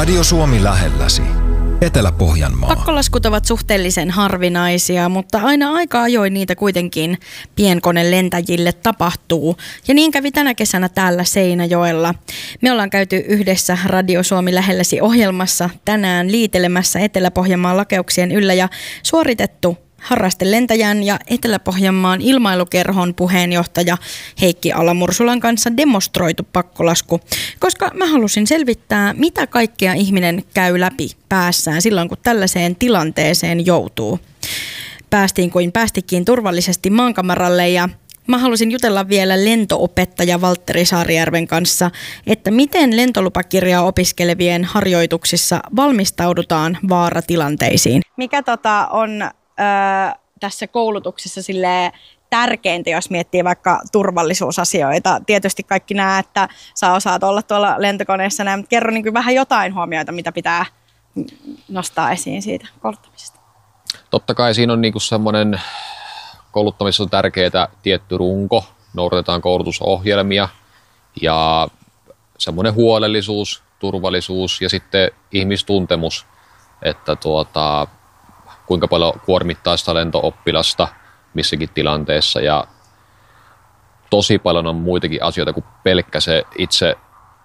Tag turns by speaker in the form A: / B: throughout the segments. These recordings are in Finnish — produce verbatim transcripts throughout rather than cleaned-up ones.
A: Radio Suomi lähelläsi. Etelä-Pohjanmaa.
B: Pakkolaskut ovat suhteellisen harvinaisia, mutta aina aika ajoin niitä kuitenkin pienkonelentäjille tapahtuu. Ja niin kävi tänä kesänä täällä Seinäjoella. Me ollaan käyty yhdessä Radio Suomi lähelläsi -ohjelmassa tänään liitelemässä Etelä-Pohjanmaan lakeuksien yllä ja suoritettu harrastelentäjän ja Etelä-Pohjanmaan ilmailukerhon puheenjohtaja Heikki Alamursulan kanssa demonstroitu pakkolasku, koska mä halusin selvittää, mitä kaikkea ihminen käy läpi päässään silloin, kun tällaiseen tilanteeseen joutuu. Päästiin kuin päästikin turvallisesti maankamaralle ja mä halusin jutella vielä lentoopettaja Valtteri Saarijärven kanssa, että miten lentolupakirjaa opiskelevien harjoituksissa valmistaudutaan vaaratilanteisiin. Mikä tota on Öö, tässä koulutuksessa silleen tärkeintä, jos miettii vaikka turvallisuusasioita. Tietysti kaikki nämä, että sä osaat olla tuolla lentokoneessa näin, mutta kerro niin kuin vähän jotain huomioita, mitä pitää nostaa esiin siitä kouluttamisesta.
C: Totta kai siinä on niin kuin semmoinen kouluttamisessa on tärkeää tietty runko, noudatetaan koulutusohjelmia ja semmoinen huolellisuus, turvallisuus ja sitten ihmistuntemus, että tuota kuinka paljon kuormittaa sitä lento-oppilasta missäkin tilanteessa. Ja tosi paljon on muitakin asioita kuin pelkkä se itse,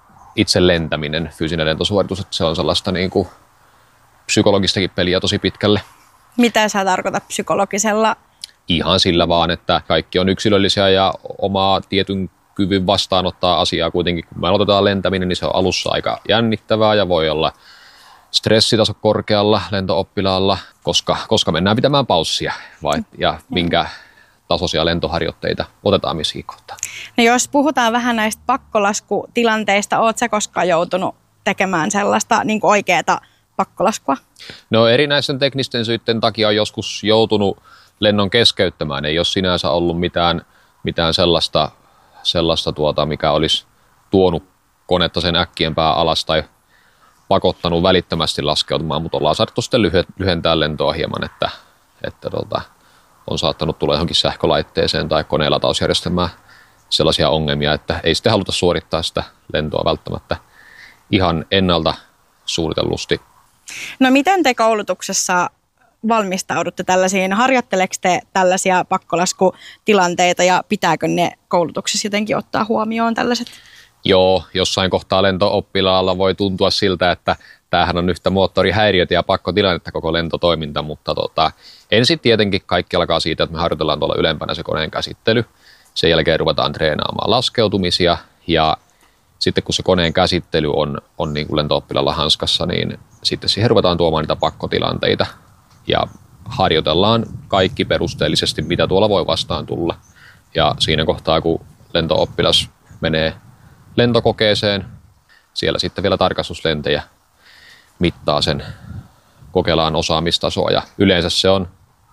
C: itse lentäminen, fyysinen lentosuoritus. Että se on sellaista niin kuin psykologistakin peliä tosi pitkälle.
B: Mitä sä tarkoitat psykologisella?
C: Ihan sillä vaan, että kaikki on yksilöllisiä ja omaa tietyn kyvyn vastaanottaa asiaa kuitenkin. Kun me aloitetaan lentäminen, niin se on alussa aika jännittävää ja voi olla stressitaso korkealla lento-oppilaalla, koska, koska mennään pitämään paussia vai, ja minkä tasoisia lentoharjoitteita otetaan missäkin kohtaa.
B: No jos puhutaan vähän näistä pakkolaskutilanteista, ootko sä koskaan joutunut tekemään sellaista niin kuin oikeaa pakkolaskua?
C: No erinäisten teknisten syiden takia on joskus joutunut lennon keskeyttämään. Ei ole sinänsä ollut mitään, mitään sellaista, sellaista tuota, mikä olisi tuonut konetta sen äkkiempää alas tai pakottanut välittömästi laskeutumaan, mutta ollaan saatu sitten lyhentää lentoa hieman, että, että tuota, on saattanut tulla johonkin sähkölaitteeseen tai koneenlatausjärjestelmään sellaisia ongelmia, että ei sitten haluta suorittaa sitä lentoa välttämättä ihan ennalta suunnitellusti.
B: No miten te koulutuksessa valmistaudutte tällaisiin? Harjoitteleeko te tällaisia pakkolaskutilanteita ja pitääkö ne koulutuksessa jotenkin ottaa huomioon tällaiset?
C: Joo, jossain kohtaa lento-oppilaalla voi tuntua siltä, että tämähän on yhtä moottorihäiriötä ja pakkotilannetta koko lentotoiminta, mutta tota, ensin tietenkin kaikki alkaa siitä, että me harjoitellaan tuolla ylempänä se koneen käsittely. Sen jälkeen ruvetaan treenaamaan laskeutumisia ja sitten kun se koneen käsittely on, on niin kuin lento-oppilaalla hanskassa, niin sitten siihen ruvetaan tuomaan niitä pakkotilanteita ja harjoitellaan kaikki perusteellisesti, mitä tuolla voi vastaan tulla. Ja siinä kohtaa, kun lento-oppilas menee lentokokeeseen, siellä sitten vielä tarkastuslentäjä mittaa sen kokelaan osaamistasoa ja yleensä se on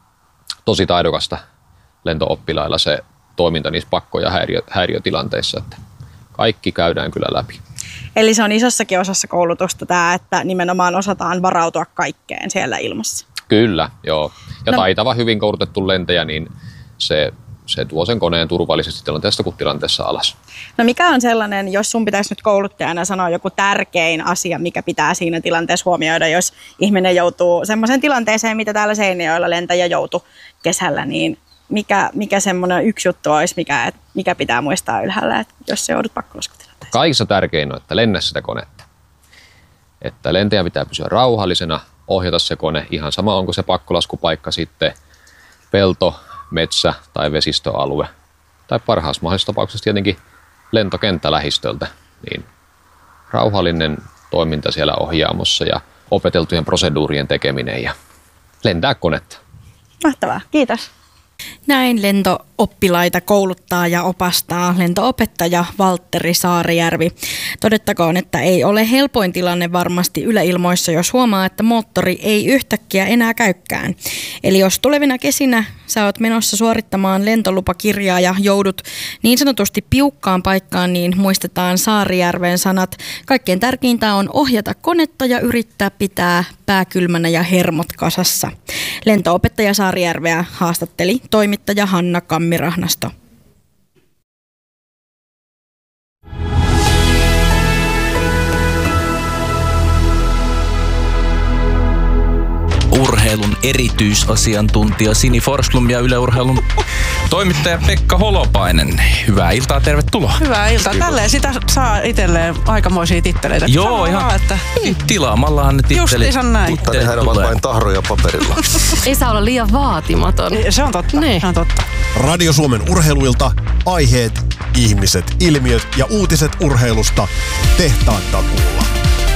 C: tosi taidokasta lento-oppilailla se toiminta niissä pakko- ja häiriö, häiriötilanteissa, että kaikki käydään kyllä läpi.
B: Eli se on isossakin osassa koulutusta tämä, että nimenomaan osataan varautua kaikkeen siellä ilmassa.
C: Kyllä, joo. Ja
B: no,
C: taitava, hyvin koulutettu lentäjä, niin se se tuo sen koneen turvallisesti tilanteesta kuin tilanteessa alas.
B: No mikä on sellainen, jos sun pitäisi nyt kouluttajana sanoa joku tärkein asia, mikä pitää siinä tilanteessa huomioida, jos ihminen joutuu semmoiseen tilanteeseen, mitä täällä Seinäjoella lentäjä joutui kesällä, niin mikä, mikä semmoinen yksi juttu olisi, mikä, mikä pitää muistaa ylhäällä, että jos se joudut pakkolaskutilanteeseen?
C: Kaikissa tärkein on, että lennä sitä konetta. Että lentäjä pitää pysyä rauhallisena, ohjata se kone, ihan sama onko se pakkolaskupaikka sitten pelto, metsä- tai vesistöalue, tai parhaassa mahdollisessa tapauksessa tietenkin lentokenttä lähistöltä, niin rauhallinen toiminta siellä ohjaamossa ja opeteltujen proseduurien tekeminen ja lentää konetta.
B: Mahtavaa, kiitos. Näin lentooppilaita kouluttaa ja opastaa lentoopettaja Valtteri Saarijärvi. Todettakoon, että ei ole helpoin tilanne varmasti yläilmoissa, jos huomaa, että moottori ei yhtäkkiä enää käykään. Eli jos tulevina kesinä sä oot menossa suorittamaan lentolupakirjaa ja joudut niin sanotusti piukkaan paikkaan, niin muistetaan Saarijärven sanat. Kaikkein tärkeintä on ohjata konetta ja yrittää pitää pää kylmänä ja hermot kasassa. Lentoopettaja Saarijärveä haastatteli toimittaja Hanna Kammirahnasto.
D: urheilun erityisasiantuntija Sini Forsblom ja Yle Urheilun toimittaja Pekka Holopainen. Hyvää iltaa, tervetuloa.
E: Hyvää iltaa. Tälleen sitä saa itselleen aikamoisia titteleitä.
D: Joo, ihan vaan, että tilaamallahan ne tittelit.
E: Justiinsa näin.
F: Mutta nehän ovat vain tahroja paperilla.
G: Ei saa olla liian vaatimaton.
E: Se on totta.
G: Niin.
E: Se on totta.
H: Radio Suomen urheiluilta, aiheet, ihmiset, ilmiöt ja uutiset urheilusta tehtaan takuulla.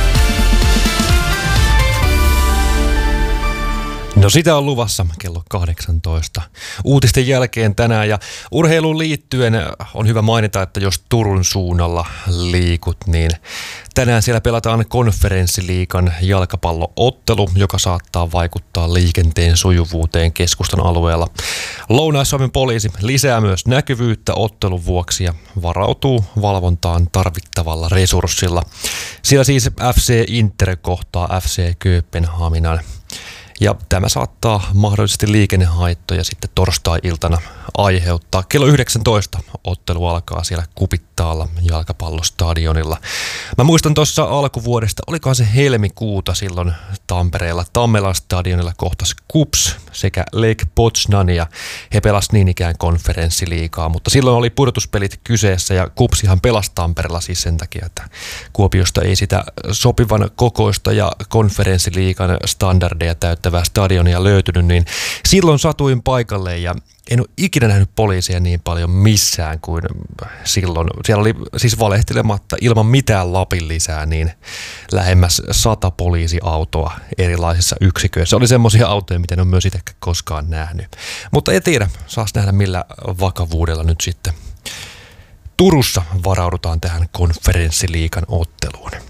I: No sitä on luvassa kello kahdeksantoista uutisten jälkeen tänään ja urheiluun liittyen on hyvä mainita, että jos Turun suunnalla liikut, niin tänään siellä pelataan Konferenssiliigan jalkapalloottelu, joka saattaa vaikuttaa liikenteen sujuvuuteen keskustan alueella. Lounais-Suomen poliisi lisää myös näkyvyyttä ottelun vuoksi ja varautuu valvontaan tarvittavalla resurssilla. Siellä siis F C Inter kohtaa F C Kööpenhaminan. Ja tämä saattaa mahdollisesti liikennehaittoja sitten torstai-iltana aiheuttaa. Kello yhdeksäntoista ottelu alkaa siellä Kupittaalla jalkapallostadionilla. Mä muistan tuossa alkuvuodesta, olikohan se helmikuuta silloin Tampereella Tammelan stadionilla kohtas KuPS sekä Lech Poznan ja he pelasivat niin ikään Konferenssiliigaa, mutta silloin oli pudotuspelit kyseessä ja KuPSihan pelasi Tampereella siis sen takia, että Kuopiosta ei sitä sopivan kokoista ja Konferenssiliigan standardeja täyttävää stadionia löytynyt, niin silloin satuin paikalle ja en ole ikinä nähnyt poliisia niin paljon missään kuin silloin. Siellä oli siis valehtelematta ilman mitään lapin lisää niin lähemmäs sata poliisiautoa erilaisissa yksiköissä. Oli semmoisia autoja, mitä en ole myös itse koskaan nähnyt. Mutta en tiedä, saas nähdä millä vakavuudella nyt sitten Turussa varaudutaan tähän Konferenssiliigan otteluun.